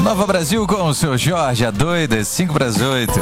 Nova Brasil com o seu Jorge, a doida, 5 para as 8.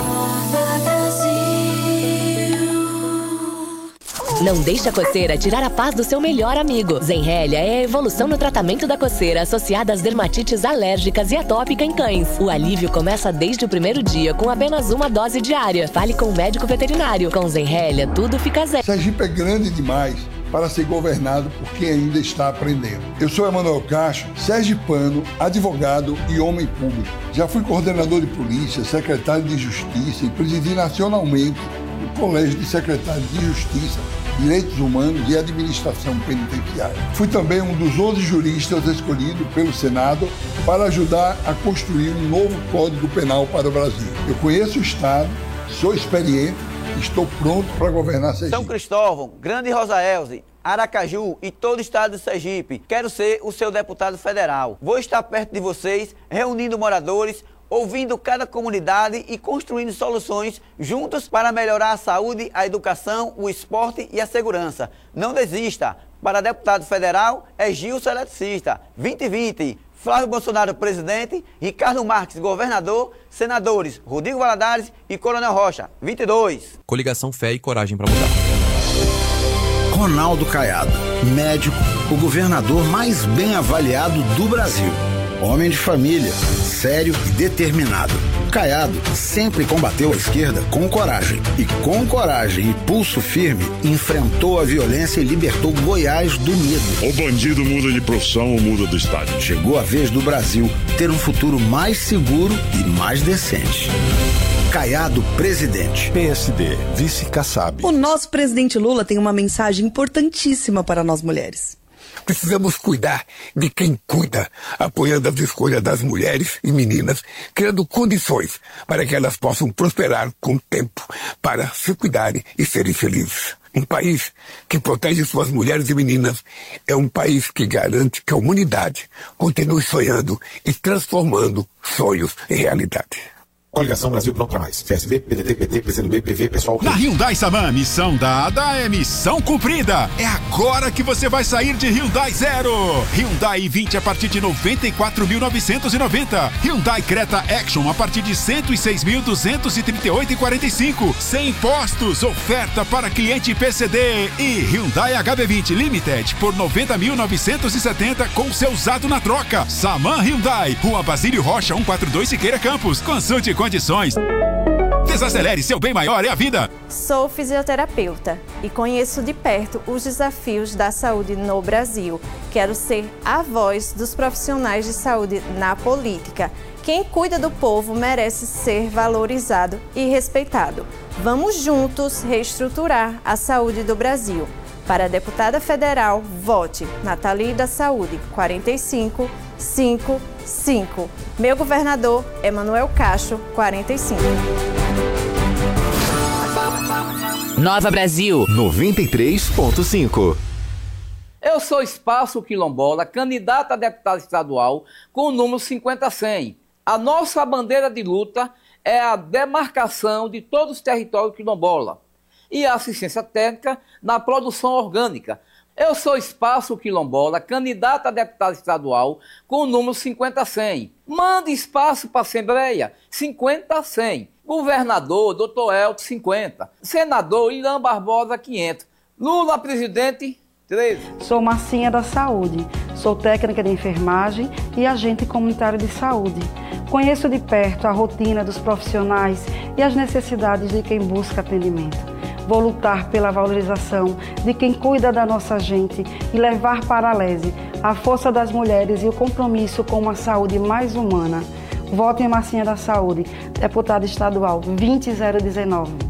Não deixe a coceira tirar a paz do seu melhor amigo. Zenrelia é a evolução no tratamento da coceira associada às dermatites alérgicas e atópica em cães. O alívio começa desde o primeiro dia com apenas uma dose diária. Fale com o médico veterinário. Com Zenrelia, tudo fica zero. Sergipe é grande demais para ser governado por quem ainda está aprendendo. Eu sou Emanuel Cacho, sergipano, advogado e homem público. Já fui coordenador de polícia, secretário de justiça e presidi nacionalmente o Colégio de Secretários de Justiça, Direitos Humanos e Administração Penitenciária. Fui também um dos 11 juristas escolhidos pelo Senado para ajudar a construir um novo Código Penal para o Brasil. Eu conheço o Estado, sou experiente, estou pronto para governar Sergipe. São Cristóvão, Grande Rosaelze, Aracaju e todo o estado de Sergipe. Quero ser o seu deputado federal. Vou estar perto de vocês, reunindo moradores, ouvindo cada comunidade e construindo soluções juntos para melhorar a saúde, a educação, o esporte e a segurança. Não desista. Para deputado federal é Gilson Eletricista, 2020. Flávio Bolsonaro, presidente. Ricardo Marques, governador. Senadores Rodrigo Valadares e Coronel Rocha, 22. Coligação Fé e Coragem para Mudar. Ronaldo Caiado, médico, o governador mais bem avaliado do Brasil. Homem de família, sério e determinado. Caiado sempre combateu a esquerda com coragem. E com coragem e pulso firme, enfrentou a violência e libertou Goiás do medo. O bandido muda de profissão ou muda do estado. Chegou a vez do Brasil ter um futuro mais seguro e mais decente. Caiado, presidente. PSD, vice Kassab. O nosso presidente Lula tem uma mensagem importantíssima para nós mulheres. Precisamos cuidar de quem cuida, apoiando as escolhas das mulheres e meninas, criando condições para que elas possam prosperar com o tempo, para se cuidarem e serem felizes. Um país que protege suas mulheres e meninas é um país que garante que a humanidade continue sonhando e transformando sonhos em realidade. Coligação Brasil Pronto pra Mais. PSB, PDT, PT, PCdoB, PV, PSOL. Na Hyundai Samam, missão dada é missão cumprida. É agora que você vai sair de Hyundai Zero. Hyundai i20 a partir de 94.990. Hyundai Creta Action a partir de 106.238,45. Sem impostos, oferta para cliente PCD. E Hyundai HB20 Limited por 90.970 com seu usado na troca. Samam Hyundai, Rua Basílio Rocha, 142 Siqueira Campos. Consulte condições. Desacelere, seu bem maior é a vida. Sou fisioterapeuta e conheço de perto os desafios da saúde no Brasil. Quero ser a voz dos profissionais de saúde na política. Quem cuida do povo merece ser valorizado e respeitado. Vamos juntos reestruturar a saúde do Brasil. Para a deputada federal, vote Nathalie da Saúde, 4555. Meu governador, Emanuel Cacho, 45. Nova Brasil 93.5. Eu sou Espaço Quilombola, candidato a deputado estadual com o número 50-100. A nossa bandeira de luta é a demarcação de todos os territórios quilombola e a assistência técnica na produção orgânica. Eu sou Espaço Quilombola, candidato a deputado estadual com o número 50-100. Mande espaço para a Assembleia, 50-100. Governador, Dr. Elton, 50. Senador, Irã Barbosa, 500. Lula, presidente, 13. Sou Marcinha da Saúde. Sou técnica de enfermagem e agente comunitário de saúde. Conheço de perto a rotina dos profissionais e as necessidades de quem busca atendimento. Vou lutar pela valorização de quem cuida da nossa gente e levar para a Lese a força das mulheres e o compromisso com uma saúde mais humana. Vote em Marcinha da Saúde, deputada estadual 20019.